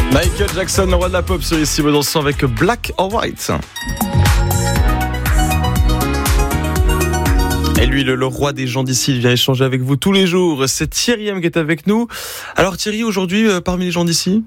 Michael Jackson, le roi de la pop sur ici, vous dansez avec Black or White. Et lui, le roi des gens d'ici, il vient échanger avec vous tous les jours. C'est Thierry M qui est avec nous. Alors Thierry, aujourd'hui, parmi les gens d'ici,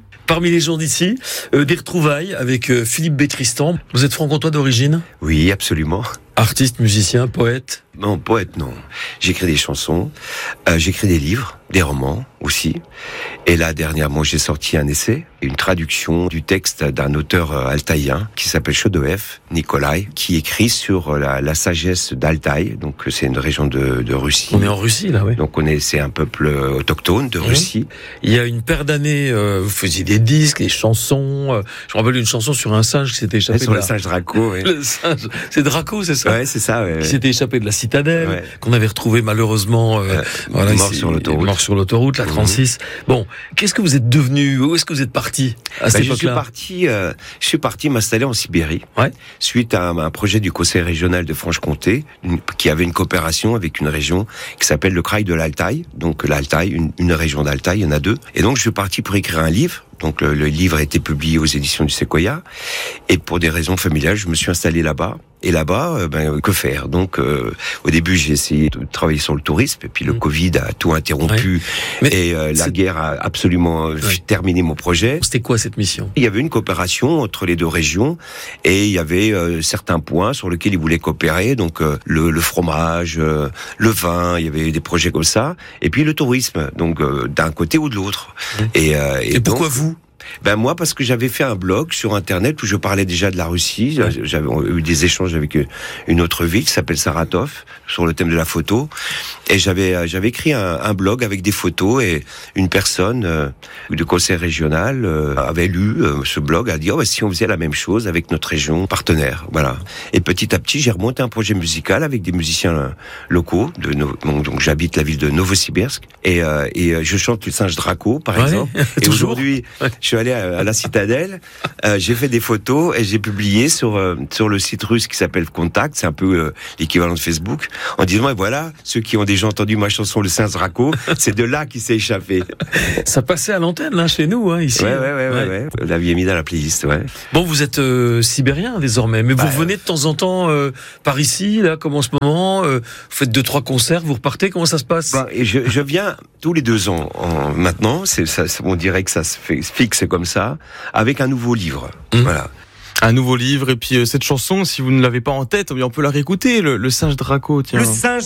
des retrouvailles avec Philippe Bétristan. Vous êtes franc-comtois d'origine ? Oui, absolument. Artiste, musicien, poète ? Non, poète, non. J'écris des chansons, j'écris des livres, des romans aussi. Et là, dernièrement, j'ai sorti un essai, une traduction du texte d'un auteur altaïen qui s'appelle Chodoev, Nikolai, qui écrit sur la sagesse d'Altaï. Donc, c'est une région de Russie. On est en Russie, là, oui. Donc, c'est un peuple autochtone de Russie. Il y a une paire d'années, vous faisiez des disques, des chansons. Je me rappelle une chanson sur un singe qui s'était échappé sur le singe Draco, oui. Le singe, c'est Draco, c'est ça ? Ouais, c'est ça, ouais. Qui s'était échappé de la citadelle, qu'on avait retrouvé malheureusement mort sur l'autoroute, la 36. Bon, qu'est-ce que vous êtes devenu ? Où est-ce que vous êtes parti à cette époque-là ? Je suis parti m'installer en Sibérie, suite à un projet du Conseil régional de Franche-Comté, qui avait une coopération avec une région qui s'appelle le Kraï de l'Altaï. Donc l'Altaï, une région d'Altaï, il y en a deux. Et donc je suis parti pour écrire un livre. Donc le livre a été publié aux éditions du Sequoia. Et pour des raisons familiales, je me suis installé là-bas. Et là-bas, que faire ? Donc, au début, j'ai essayé de travailler sur le tourisme, et puis le Covid a tout interrompu, la guerre a absolument terminé mon projet. C'était quoi cette mission ? Il y avait une coopération entre les deux régions, et il y avait certains points sur lesquels ils voulaient coopérer, donc le fromage, le vin, il y avait des projets comme ça, et puis le tourisme, donc d'un côté ou de l'autre. Et pourquoi donc, vous ? Moi, parce que j'avais fait un blog sur Internet où je parlais déjà de la Russie. J'avais eu des échanges avec une autre ville qui s'appelle Saratov sur le thème de la photo. Et j'avais écrit un blog avec des photos, et une personne du conseil régional avait lu ce blog, a dit si on faisait la même chose avec notre région partenaire, voilà. Et petit à petit, j'ai remonté un projet musical avec des musiciens locaux. Donc j'habite la ville de Novosibirsk, et je chante le singe Draco, par exemple. Et aujourd'hui, je suis allé à la citadelle, j'ai fait des photos et j'ai publié sur le site russe qui s'appelle Contact, c'est un peu l'équivalent de Facebook, en disant voilà, ceux qui ont déjà entendu ma chanson Le singe Draco, c'est de là qu'il s'est échappé. Ça passait à l'antenne là chez nous, ici. Ouais. Vous l'aviez mis dans la playlist, ouais. Bon, vous êtes sibérien désormais, mais vous revenez de temps en temps par ici, là, comme en ce moment, vous faites 2-3 concerts, vous repartez, comment ça se passe ? Je viens tous les 2 ans maintenant, on dirait que ça se fixe comme ça, avec un nouveau livre. Voilà. Un nouveau livre, et puis cette chanson, si vous ne l'avez pas en tête, on peut la réécouter, le singe Draco, tiens. Le singe